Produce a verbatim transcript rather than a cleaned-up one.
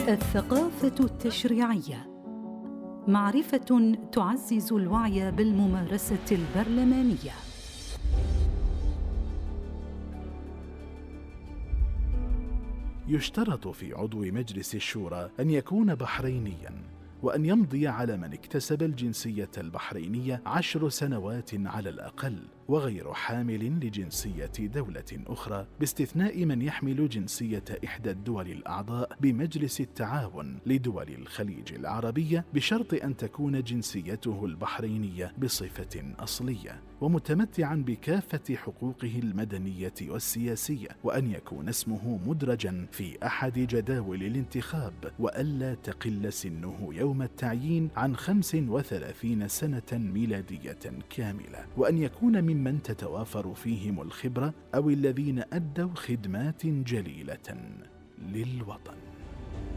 الثقافة التشريعية، معرفة تعزز الوعي بالممارسة البرلمانية. يشترط في عضو مجلس الشورى أن يكون بحرينياً، وأن يمضي على من اكتسب الجنسية البحرينية عشر سنوات على الأقل، وغير حامل لجنسية دولة أخرى، باستثناء من يحمل جنسية إحدى الدول الأعضاء بمجلس التعاون لدول الخليج العربية، بشرط أن تكون جنسيته البحرينية بصفة أصلية، ومتمتعا بكافة حقوقه المدنية والسياسية، وأن يكون اسمه مدرجا في أحد جداول الانتخاب، وألا تقل سنه يوم التعيين عن خمس وثلاثين سنة ميلادية كاملة، وأن يكون ممن تتوافر فيهم الخبرة أو الذين أدوا خدمات جليلة للوطن.